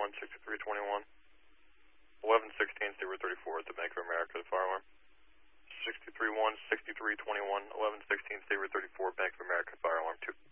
alarm 6321. 1116 034 at the Bank of America fire alarm. 631 6321 1116 034 Bank of America fire alarm 2.